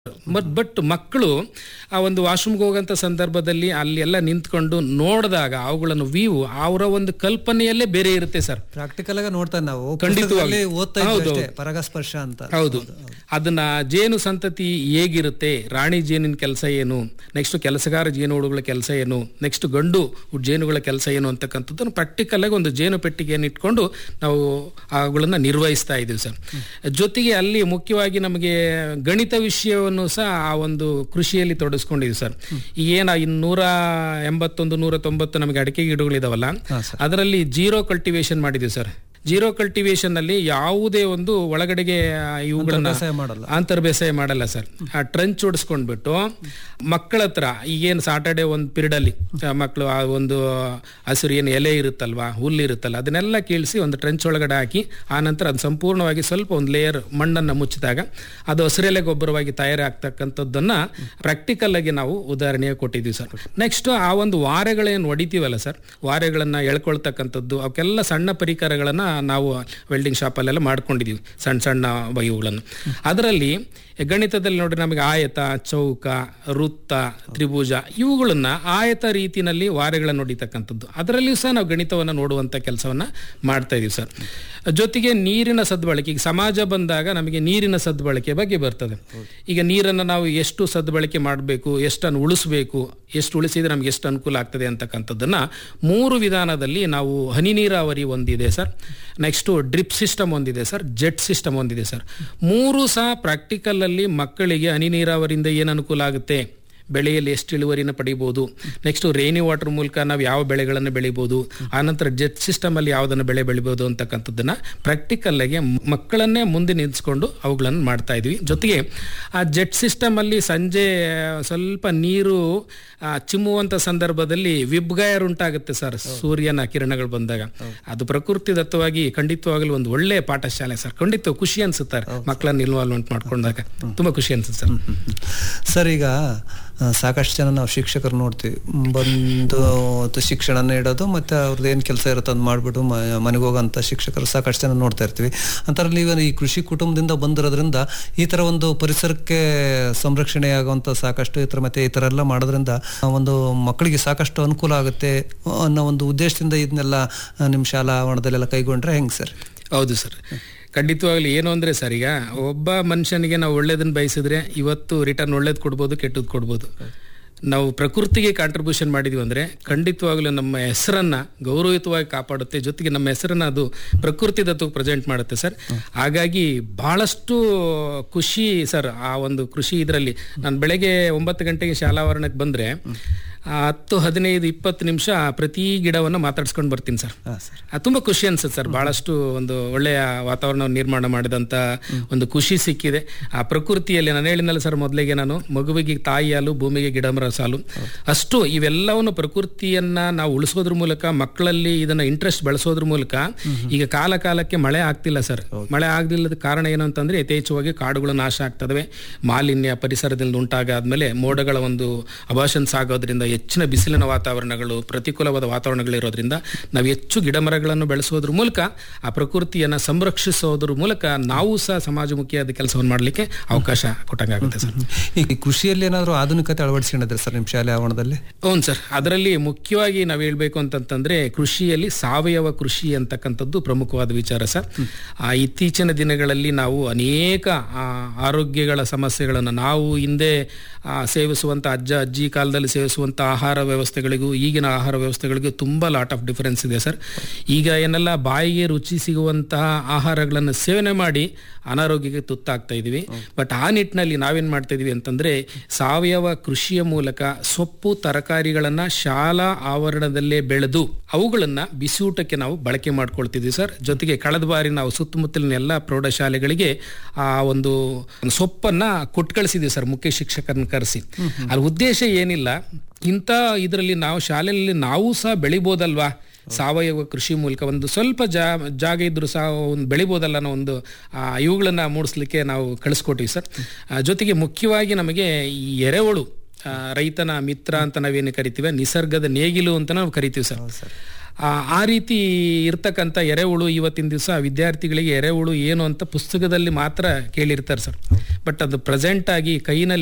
But ಮಕ್ಕಳು ಆ ಒಂದು ವಾಶ್ರೂಮ್ಗೆ ಹೋಗೋಂಥ ಸಂದರ್ಭದಲ್ಲಿ ಅಲ್ಲಿ ಎಲ್ಲ ನಿಂತ್ಕೊಂಡು ನೋಡಿದಾಗ ಅವುಗಳನ್ನು ಅವರ ಒಂದು ಕಲ್ಪನೆಯಲ್ಲೇ ಬೇರೆ ಇರುತ್ತೆ ಸರ್. ಪ್ರಾಕ್ಟಿಕಲ್ ಆಗಿ ನೋಡ್ತಾ ನಾವು ಖಂಡಿತವಾಗಿ ಓದ್ತಾ ಇದ್ದೀವಿ ಪರಾಗಸ್ಪರ್ಶ ಅಂತ. ಹೌದು, ಅದನ್ನ ಜೇನು ಸಂತತಿ ಹೇಗಿರುತ್ತೆ, ರಾಣಿ ಜೇನಿನ ಕೆಲಸ ಏನು, ನೆಕ್ಸ್ಟ್ ಕೆಲಸಗಾರ ಜೇನುಹುಳುಗಳ ಕೆಲಸ ಏನು, ನೆಕ್ಸ್ಟ್ ಗಂಡು ಜೇನುಗಳ ಕೆಲಸ ಏನು ಅಂತಕ್ಕಂಥದ್ದನ್ನು ಪ್ರಾಕ್ಟಿಕಲ್ ಆಗಿ ಒಂದು ಜೇನು ಪೆಟ್ಟಿಗೆಯನ್ನು ಇಟ್ಕೊಂಡು ನಾವು ಅವುಗಳನ್ನ ನಿರ್ವಹಿಸ್ತಾ ಇದ್ದೀವಿ ಸರ್. ಜೊತೆಗೆ ಅಲ್ಲಿ ಮುಖ್ಯವಾಗಿ ನಮಗೆ ಗಣಿತ ವಿಷಯವನ್ನು ಸಹ ಆ ಒಂದು ಕೃಷಿಯಲ್ಲಿ ತೊಡಗಿಸ್ಕೊಂಡಿದ್ವಿ ಸರ್. ಈಗೇನ 181-190 ನಮಗೆ ಅಡಿಕೆ ಗಿಡಗಳಿದಾವಲ್ಲ, ಅದರಲ್ಲಿ ಜೀರೋ ಕಲ್ಟಿವೇಶನ್ ಮಾಡಿದ್ವಿ ಸರ್. ಜೀರೋ ಕಲ್ಟಿವೇಶನ್ ಅಲ್ಲಿ ಯಾವುದೇ ಒಂದು ಒಳಗಡೆಗೆ ಇವುಗಳನ್ನ ಅಂತರ್ ಬೇಸಾಯ ಮಾಡಲ್ಲ ಸರ್. ಆ ಟ್ರಂಚ್ ಹೊಡಿಸ್ಕೊಂಡ್ಬಿಟ್ಟು ಮಕ್ಕಳ ಹತ್ರ ಈಗೇನು ಸಾಟರ್ಡೆ ಒಂದು ಪೀರಿಯಡ್ ಅಲ್ಲಿ ಮಕ್ಕಳು ಆ ಒಂದು ಹಸಿರು ಏನು ಎಲೆ ಇರುತ್ತಲ್ವಾ, ಹುಲ್ಲು ಇರುತ್ತಲ್ಲ, ಅದನ್ನೆಲ್ಲ ಕೀಳಿಸಿ ಒಂದು ಟ್ರಂಚ್ ಒಳಗಡೆ ಹಾಕಿ ಆನಂತರ ಅದು ಸಂಪೂರ್ಣವಾಗಿ ಸ್ವಲ್ಪ ಒಂದು ಲೇಯರ್ ಮಣ್ಣನ್ನು ಮುಚ್ಚಿದಾಗ ಅದು ಹಸಿರೆಲೆ ಗೊಬ್ಬರವಾಗಿ ತಯಾರಾಗ್ತಕ್ಕಂಥದ್ದನ್ನ ಪ್ರಾಕ್ಟಿಕಲ್ ಆಗಿ ನಾವು ಉದಾಹರಣೆಗೆ ಕೊಟ್ಟಿದ್ದೀವಿ ಸರ್. ನೆಕ್ಸ್ಟ್ ಆ ಒಂದು ವಾರೆಗಳೇನು ಹೊಡಿತೀವಲ್ಲ ಸರ್, ವಾರೆಗಳನ್ನ ಎಳ್ಕೊಳ್ತಕ್ಕಂಥದ್ದು ಅವಕ್ಕೆಲ್ಲ ಸಣ್ಣ ಪರಿಕರಗಳನ್ನ ನಾವು ವೆಲ್ಡಿಂಗ್ ಶಾಪಲ್ಲೆಲ್ಲ ಮಾಡ್ಕೊಂಡಿದ್ದೀವಿ, ಸಣ್ಣ ಸಣ್ಣ ಬಗೆಗಳನ್ನು. ಅದರಲ್ಲಿ ಗಣಿತದಲ್ಲಿ ನೋಡಿ ನಮಗೆ ಆಯತ, ಚೌಕ, ವೃತ್ತ, ತ್ರಿಭುಜ ಇವುಗಳನ್ನ ಆಯತ ರೀತಿಯಲ್ಲಿ ವಾರೆಗಳನ್ನು ಹೊಡಿತಕ್ಕಂಥದ್ದು, ಅದರಲ್ಲಿಯೂ ಸಹ ನಾವು ಗಣಿತವನ್ನು ನೋಡುವಂಥ ಕೆಲಸವನ್ನು ಮಾಡ್ತಾ ಇದೀವಿ ಸರ್. ಜೊತೆಗೆ ನೀರಿನ ಸದ್ಬಳಕೆ, ಈಗ ಸಮಾಜ ಬಂದಾಗ ನಮಗೆ ನೀರಿನ ಸದ್ಬಳಕೆ ಬಗ್ಗೆ ಬರ್ತದೆ. ಈಗ ನೀರನ್ನು ನಾವು ಎಷ್ಟು ಸದ್ಬಳಕೆ ಮಾಡಬೇಕು, ಎಷ್ಟನ್ನು ಉಳಿಸಬೇಕು, ಎಷ್ಟು ಉಳಿಸಿದ್ರೆ ನಮ್ಗೆ ಎಷ್ಟು ಅನುಕೂಲ ಆಗ್ತದೆ ಅಂತಕ್ಕಂಥದ್ದನ್ನ 3 ವಿಧಾನದಲ್ಲಿ ನಾವು ಹನಿ ನೀರಾವರಿ ಒಂದಿದೆ ಸರ್, ನೆಕ್ಸ್ಟ್ ಡ್ರಿಪ್ ಸಿಸ್ಟಮ್ ಒಂದಿದೆ ಸರ್, ಜೆಟ್ ಸಿಸ್ಟಮ್ ಒಂದಿದೆ ಸರ್. 3 ಸಹ ಪ್ರಾಕ್ಟಿಕಲ್ ಅಲ್ಲಿ ಮಕ್ಕಳಿಗೆ ಹನಿ ನೀರಾವರಿಯಿಂದ ಏನು ಅನುಕೂಲ ಆಗುತ್ತೆ, ಬೆಳೆಯಲ್ಲಿ ಎಷ್ಟು ಇಳುವರಿನ ಪಡಿಬಹುದು, ನೆಕ್ಸ್ಟ್ ರೈನಿ ವಾಟರ್ ಮೂಲಕ ನಾವು ಯಾವ ಬೆಳೆಗಳನ್ನು ಬೆಳಿಬಹುದು, ಆನಂತರ ಜೆಟ್ ಸಿಸ್ಟಮ್ ಅಲ್ಲಿ ಯಾವುದನ್ನು ಬೆಳೆ ಬೆಳಿಬಹುದು ಅಂತಕ್ಕಂಥದ್ದನ್ನ ಪ್ರಾಕ್ಟಿಕಲ್ ಆಗಿ ಮಕ್ಕಳನ್ನೇ ಮುಂದೆ ನಿಲ್ಲಿಸ್ಕೊಂಡು ಅವುಗಳನ್ನು ಮಾಡ್ತಾ ಇದ್ವಿ. ಜೊತೆಗೆ ಆ ಜೆಟ್ ಸಿಸ್ಟಮ್ ಅಲ್ಲಿ ಸಂಜೆ ಸ್ವಲ್ಪ ನೀರು ಚಿಮ್ಮುವಂತ ಸಂದರ್ಭದಲ್ಲಿ ವಿಬ್ಗಾಯರ್ ಉಂಟಾಗುತ್ತೆ ಸರ್, ಸೂರ್ಯನ ಕಿರಣಗಳು ಬಂದಾಗ. ಅದು ಪ್ರಕೃತಿ ದತ್ತವಾಗಿ ಖಂಡಿತವಾಗಲೂ ಒಂದು ಒಳ್ಳೆ ಪಾಠಶಾಲೆ ಸರ್. ಖಂಡಿತ ಖುಷಿ ಅನ್ಸುತ್ತಾರೆ ಮಕ್ಕಳನ್ನ ಇನ್ವಾಲ್ವ್ಮೆಂಟ್ ಮಾಡ್ಕೊಂಡಾಗ, ತುಂಬಾ ಖುಷಿ ಅನ್ಸುತ್ತೆ ಸರ್. ಸರ್, ಈಗ ಸಾಕಷ್ಟು ಜನ ನಾವು ಶಿಕ್ಷಕರು ನೋಡ್ತೀವಿ, ಬಂದು ಶಿಕ್ಷಣ ನೀಡೋದು ಮತ್ತೆ ಅವ್ರದ್ದು ಏನು ಕೆಲಸ ಇರುತ್ತೆ ಅದು ಮಾಡಿಬಿಟ್ಟು ಮನೆಗೆ ಹೋಗೋಂಥ ಶಿಕ್ಷಕರು ಸಾಕಷ್ಟು ಜನ ನೋಡ್ತಾ ಇರ್ತೀವಿ. ಅಂಥದ್ರಲ್ಲಿ ಈ ಕೃಷಿ ಕುಟುಂಬದಿಂದ ಬಂದಿರೋದ್ರಿಂದ ಈ ಥರ ಒಂದು ಪರಿಸರಕ್ಕೆ ಸಂರಕ್ಷಣೆ ಆಗುವಂಥ ಸಾಕಷ್ಟು ಈ ಥರ ಎಲ್ಲ ಮಾಡೋದ್ರಿಂದ ಒಂದು ಮಕ್ಕಳಿಗೆ ಸಾಕಷ್ಟು ಅನುಕೂಲ ಆಗುತ್ತೆ ಅನ್ನೋ ಒಂದು ಉದ್ದೇಶದಿಂದ ಇದನ್ನೆಲ್ಲ ನಿಮ್ಮ ಶಾಲಾ ಆವರಣದಲ್ಲೆಲ್ಲ ಕೈಗೊಂಡ್ರೆ ಹೆಂಗೆ ಸರ್? ಹೌದು ಸರ್, ಖಂಡಿತವಾಗ್ಲಿ. ಏನು ಅಂದರೆ ಸರ್, ಈಗ ಒಬ್ಬ ಮನುಷ್ಯನಿಗೆ ನಾವು ಒಳ್ಳೇದನ್ನು ಬಯಸಿದ್ರೆ ಇವತ್ತು ರಿಟರ್ನ್ ಒಳ್ಳೇದು ಕೊಡ್ಬೋದು, ಕೆಟ್ಟದ್ದು ಕೊಡ್ಬೋದು. ನಾವು ಪ್ರಕೃತಿಗೆ ಕಾಂಟ್ರಿಬ್ಯೂಷನ್ ಮಾಡಿದ್ವಿ ಅಂದರೆ ಖಂಡಿತವಾಗ್ಲೂ ನಮ್ಮ ಹೆಸರನ್ನ ಗೌರವಯುತವಾಗಿ ಕಾಪಾಡುತ್ತೆ, ಜೊತೆಗೆ ನಮ್ಮ ಹೆಸರನ್ನ ಅದು ಪ್ರಕೃತಿ ದತ್ತು ಪ್ರೆಸೆಂಟ್ ಮಾಡುತ್ತೆ ಸರ್. ಹಾಗಾಗಿ ಬಹಳಷ್ಟು ಖುಷಿ ಸರ್ ಆ ಒಂದು ಕೃಷಿ ಇದರಲ್ಲಿ. ನಾನು ಬೆಳಗ್ಗೆ 9 ಗಂಟೆಗೆ ಶಾಲಾವರಣಕ್ಕೆ ಬಂದರೆ 10, 15, 20 ನಿಮಿಷ ಪ್ರತಿ ಗಿಡವನ್ನು ಮಾತಾಡ್ಸ್ಕೊಂಡು ಬರ್ತೀನಿ ಸರ್. ತುಂಬ ಖುಷಿ ಅನ್ಸುತ್ತೆ ಸರ್. ಬಹಳಷ್ಟು ಒಂದು ಒಳ್ಳೆಯ ವಾತಾವರಣವನ್ನು ನಿರ್ಮಾಣ ಮಾಡಿದಂಥ ಒಂದು ಖುಷಿ ಸಿಕ್ಕಿದೆ ಆ ಪ್ರಕೃತಿಯಲ್ಲಿ. ನಾನು ಹೇಳಿದ್ನಲ್ಲ ಸರ್ ಮೊದಲಿಗೆ, ನಾನು ಮಗುವಿಗೆ ತಾಯಿ ಹಾಲು, ಭೂಮಿಗೆ ಗಿಡ ಮರ ಸಾಲು, ಅಷ್ಟು ಇವೆಲ್ಲವನ್ನು ಪ್ರಕೃತಿಯನ್ನ ನಾವು ಉಳಿಸೋದ್ರ ಮೂಲಕ, ಮಕ್ಕಳಲ್ಲಿ ಇದನ್ನ ಇಂಟ್ರೆಸ್ಟ್ ಬೆಳೆಸೋದ್ರ ಮೂಲಕ. ಈಗ ಕಾಲಕ್ಕೆ ಮಳೆ ಆಗ್ತಿಲ್ಲ ಸರ್. ಮಳೆ ಆಗ್ಲಿಲ್ಲದ ಕಾರಣ ಏನು ಅಂತಂದ್ರೆ ಯಥೇಚ್ಛವಾಗಿ ಕಾಡುಗಳು ನಾಶ ಆಗ್ತದವೆ, ಮಾಲಿನ್ಯ ಪರಿಸರದಿಂದ ಉಂಟಾಗಾದ್ಮೇಲೆ ಮೋಡಗಳ ಒಂದು ಅಭಾಷನ್ಸ್ ಆಗೋದ್ರಿಂದ, ಹೆಚ್ಚಿನ ಬಿಸಿಲಿನ ವಾತಾವರಣಗಳು, ಪ್ರತಿಕೂಲವಾದ ವಾತಾವರಣಗಳಿರೋದ್ರಿಂದ ನಾವು ಹೆಚ್ಚು ಗಿಡ ಮರಗಳನ್ನು ಬೆಳೆಸೋದ್ರ ಮೂಲಕ ಆ ಪ್ರಕೃತಿಯನ್ನ ಸಂರಕ್ಷಿಸೋದ್ರ ಮೂಲಕ ನಾವು ಸಹ ಸಮಾಜಮುಖಿಯಾದ ಕೆಲಸವನ್ನು ಮಾಡಲಿಕ್ಕೆ ಅವಕಾಶ ಕೊಟ್ಟಂಗಾಗುತ್ತೆ ಸರ್. ಈ ಕೃಷಿಯಲ್ಲಿ ಏನಾದರೂ ಆಧುನಿಕತೆ ಅಳವಡಿಸಿದ್ರೆ ಸರ್ ನಿಮ್ಮ ಶಾಲೆ ಆವರಣದಲ್ಲಿ? ಹೌದು ಸರ್, ಅದರಲ್ಲಿ ಮುಖ್ಯವಾಗಿ ನಾವು ಹೇಳ್ಬೇಕು ಅಂತಂತಂದ್ರೆ ಕೃಷಿಯಲ್ಲಿ ಸಾವಯವ ಕೃಷಿ ಅಂತಕ್ಕಂಥದ್ದು ಪ್ರಮುಖವಾದ ವಿಚಾರ ಸರ್. ಇತ್ತೀಚಿನ ದಿನಗಳಲ್ಲಿ ನಾವು ಅನೇಕ ಆರೋಗ್ಯಗಳ ಸಮಸ್ಯೆಗಳನ್ನು ನಾವು ಹಿಂದೆ ಸೇವಿಸುವಂಥ ಅಜ್ಜಿ ಕಾಲದಲ್ಲಿ ಸೇವಿಸುವಂಥ ಆಹಾರ ವ್ಯವಸ್ಥೆಗಳಿಗೂ ಈಗಿನ ಆಹಾರ ವ್ಯವಸ್ಥೆಗಳಿಗೂ ತುಂಬ ಲಾಟ್ ಆಫ್ ಡಿಫರೆನ್ಸ್ ಇದೆ ಸರ್. ಈಗ ಏನೆಲ್ಲ ಬಾಯಿಗೆ ರುಚಿ ಸಿಗುವಂತಹ ಆಹಾರಗಳನ್ನು ಸೇವನೆ ಮಾಡಿ ಅನಾರೋಗ್ಯಕ್ಕೆ ತುತ್ತಾಗ್ತಾ ಇದೀವಿ. ಬಟ್ ಆ ನಿಟ್ಟಿನಲ್ಲಿ ನಾವೇನು ಮಾಡ್ತಾ ಇದೀವಿ ಅಂತಂದ್ರೆ ಸಾವಯವ ಕೃಷಿಯ ಮೂಲಕ ಸೊಪ್ಪು ತರಕಾರಿಗಳನ್ನು ಶಾಲಾ ಆವರಣದಲ್ಲೇ ಬೆಳೆದು ಅವುಗಳನ್ನು ಬಿಸಿಯೂಟಕ್ಕೆ ನಾವು ಬಳಕೆ ಮಾಡ್ಕೊಳ್ತಿದ್ವಿ ಸರ್. ಜೊತೆಗೆ ಕಳೆದ ಬಾರಿ ನಾವು ಸುತ್ತಮುತ್ತಲಿನ ಎಲ್ಲ ಪ್ರೌಢಶಾಲೆಗಳಿಗೆ ಆ ಒಂದು ಸೊಪ್ಪನ್ನ ಕೊಟ್ಟು ಕಳಿಸಿದ್ವಿ ಸರ್, ಮುಖ್ಯ ಶಿಕ್ಷಕರನ್ನ ಕರೆಸಿ. ಅಲ್ಲಿ ಉದ್ದೇಶ ಏನಿಲ್ಲ, ಇಂಥ ಇದರಲ್ಲಿ ನಾವು ಶಾಲೆಯಲ್ಲಿ ನಾವು ಸಹ ಬೆಳಿಬೋದಲ್ವಾ, ಸಾವಯವ ಕೃಷಿ ಮೂಲಕ ಒಂದು ಸ್ವಲ್ಪ ಜಾಗ ಇದ್ರೂ ಸಹ ಒಂದು ಬೆಳಿಬೋದಲ್ಲ ಅನ್ನೋ ಒಂದು ಇವುಗಳನ್ನ ಮೂಡಿಸ್ಲಿಕ್ಕೆ ನಾವು ಕಳಿಸ್ಕೊಟ್ಟಿವಿ ಸರ್. ಜೊತೆಗೆ ಮುಖ್ಯವಾಗಿ ನಮಗೆ ಈ ಎರೆಹುಳು, ರೈತನ ಮಿತ್ರ ಅಂತ ನಾವೇನು ಕರಿತೀವಿ, ನಿಸರ್ಗದ ನೇಗಿಲು ಅಂತ ನಾವು ಕರಿತೀವಿ ಸರ್. ಆ ರೀತಿ ಇರ್ತಕ್ಕಂಥ ಎರೆಹುಳು ಇವತ್ತಿನ ದಿವಸ ವಿದ್ಯಾರ್ಥಿಗಳಿಗೆ ಎರೆಹುಳು ಏನು ಅಂತ ಪುಸ್ತಕದಲ್ಲಿ ಮಾತ್ರ ಕೇಳಿರ್ತಾರೆ ಸರ್. ಬಟ್ ಅದು ಪ್ರೆಸೆಂಟ್ ಆಗಿ ಕೈನಲ್ಲಿ